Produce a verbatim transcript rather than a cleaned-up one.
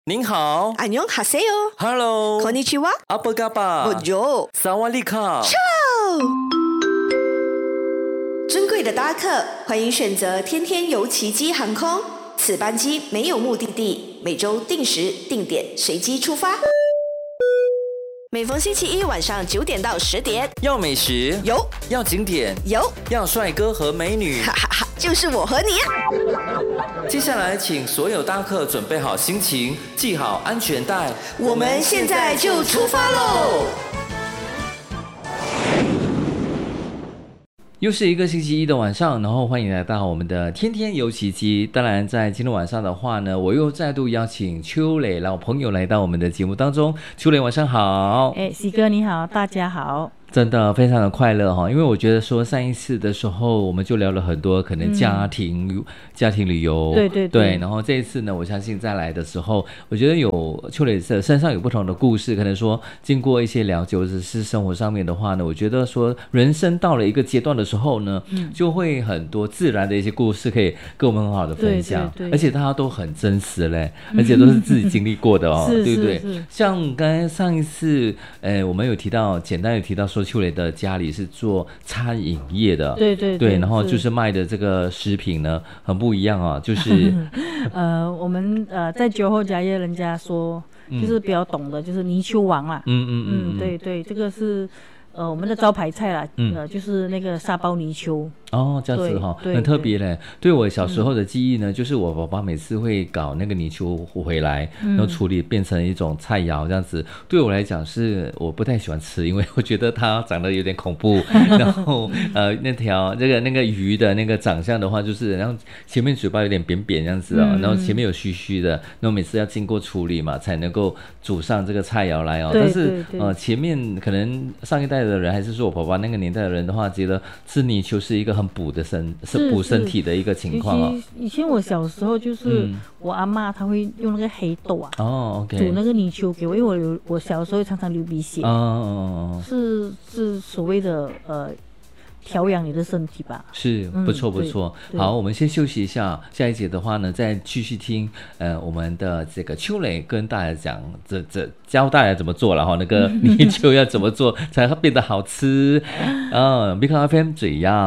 您好， 안녕하세요 Hello， こんにちは， 阿布嘎巴， Bonjour， 萨瓦利卡。 尊贵的搭客，欢迎选择天天游奇迹航空。此班机没有目的地，每周定时定点随机出发。每逢星期一晚上九点到十点， 要美食有， 要景点有， 要帅哥和美女， 哈哈哈，就是我和你啊！ 接下来请所有搭客准备好心情，系好安全带， 我们现在就出发喽！ 又是一个星期一的晚上，然后欢迎来到我们的天天游奇迹。当然在今天晚上的话呢，我又再度邀请秋磊老朋友来到我们的节目当中。秋磊晚上好。 哎，喜哥你好，大家好。 真的非常的快乐哈，因为我觉得说上一次的时候我们就聊了很多可能家庭、嗯、家庭旅游， 对对对, 对，然后这一次呢，我相信再来的时候，我觉得有秋磊身上有不同的故事，可能说经过一些了解或者是生活上面的话呢，我觉得说人生到了一个阶段的时候呢，嗯、就会很多自然的一些故事可以跟我们很好的分享， 对对对， 而且大家都很真实嘞，而且都是自己经历过的哦，对不对？像刚才上一次，呃，我们有提到，简单有提到说。秋磊的家里是做餐饮业的， 对对对, 对，然后就是卖的这个食品呢很不一样啊，就是呃，我们呃在酒后家业，人家说就是比较懂的，就是泥鳅王啦， 嗯嗯 嗯, 嗯，对对，这个是呃我们的招牌菜啦，嗯、呃就是那个沙包泥鳅。 哦，这样子哈、哦，很特别嘞。对我小时候的记忆呢，嗯、就是我爸爸每次会搞那个泥鳅回来，嗯、然后处理变成一种菜肴这样子。对我来讲是我不太喜欢吃，因为我觉得它长得有点恐怖。然后呃，那条这个那个鱼的那个长相的话，就是然后前面嘴巴有点扁扁这样子啊、哦，嗯、然后前面有须须的，然后每次要经过处理嘛，才能够煮上这个菜肴来哦。 对但是对对呃，前面可能上一代的人，还是说我爸爸那个年代的人的话，觉得吃泥鳅是一个很补的身是补身体的一个情况哦。 以前我小时候就是我阿嬷她会用那个黑豆啊， 哦 ，OK， 煮那个泥鳅给我，因为我有我小时候常常流鼻血， 哦哦哦， 是是所谓的呃调养你的身体吧。 是不错不错、嗯、好，我们先休息一下，下一节的话呢再继续听呃我们的这个秋磊跟大家讲这这教大家怎么做了哈，那个泥鳅要怎么做才会变得好吃啊 Big F M 最要